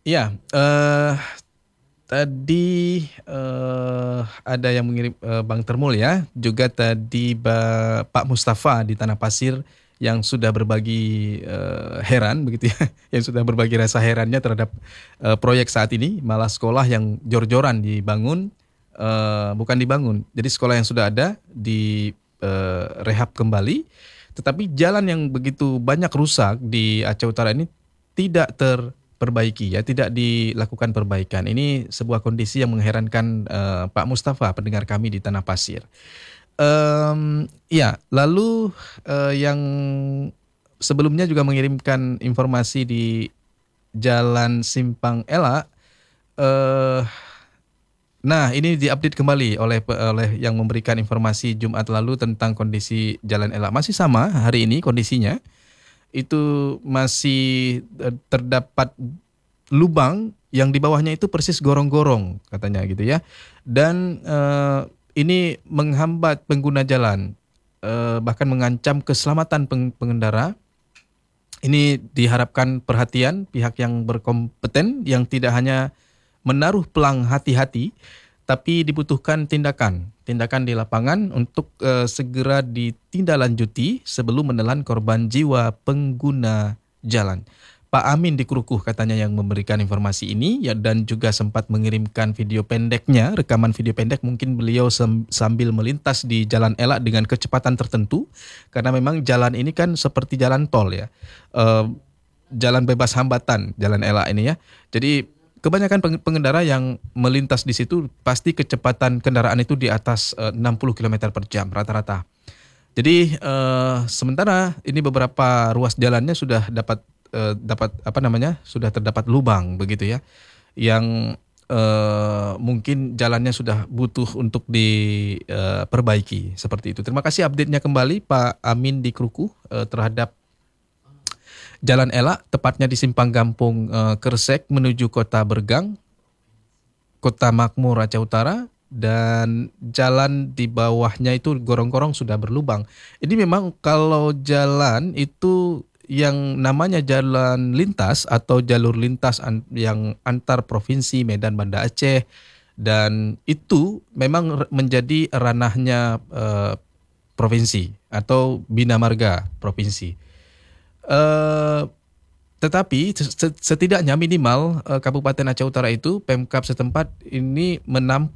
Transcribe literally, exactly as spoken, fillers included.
Iya, eh, tadi eh, ada yang mengirim eh, Bang Termul ya, juga tadi Ba- Pak Mustafa di Tanah Pasir yang sudah berbagi eh, heran begitu ya, yang sudah berbagi rasa herannya terhadap eh, proyek saat ini, malah sekolah yang jor-joran dibangun, eh, bukan dibangun, jadi sekolah yang sudah ada di eh, rehab kembali, tetapi jalan yang begitu banyak rusak di Aceh Utara ini tidak terperbaiki ya, tidak dilakukan perbaikan. Ini sebuah kondisi yang mengherankan eh, Pak Mustafa, pendengar kami di Tanah Pasir. Em, ya, lalu eh, yang sebelumnya juga mengirimkan informasi di Jalan Simpang Ela. Eh, nah, ini diupdate kembali oleh oleh yang memberikan informasi Jumat lalu tentang kondisi Jalan Ela. Masih sama hari ini kondisinya. Itu masih eh, terdapat lubang yang di bawahnya itu persis gorong-gorong katanya gitu ya. Dan eh, ini menghambat pengguna jalan, eh, bahkan mengancam keselamatan peng- pengendara. Ini diharapkan perhatian pihak yang berkompeten yang tidak hanya menaruh pelang hati-hati, tapi dibutuhkan tindakan, tindakan di lapangan untuk eh, segera ditindaklanjuti sebelum menelan korban jiwa pengguna jalan. Pak Amin di Kerukuh katanya yang memberikan informasi ini ya, dan juga sempat mengirimkan video pendeknya, rekaman video pendek mungkin beliau sem- sambil melintas di Jalan Elak dengan kecepatan tertentu karena memang jalan ini kan seperti jalan tol ya. Eh, Jalan bebas hambatan Jalan Elak ini ya. Jadi kebanyakan peng- pengendara yang melintas di situ pasti kecepatan kendaraan itu di atas eh, enam puluh kilometer per jam rata-rata. Jadi eh, sementara ini beberapa ruas jalannya sudah dapat eh, dapat apa namanya? Sudah terdapat lubang begitu ya. Yang eh, mungkin jalannya sudah butuh untuk diperbaiki seperti itu. Terima kasih update-nya kembali Pak Amin di Kruku eh, terhadap Jalan Elak, tepatnya di Simpang Gampung eh, Kersek menuju Kota Bergang, Kota Makmur Aceh Utara, dan jalan di bawahnya itu gorong-gorong sudah berlubang. Ini memang kalau jalan itu yang namanya jalan lintas atau jalur lintas an- yang antar provinsi Medan Banda Aceh, dan itu memang r- menjadi ranahnya eh, provinsi atau Bina Marga provinsi. Eh, tetapi setidaknya minimal eh, Kabupaten Aceh Utara itu Pemkab setempat ini menampung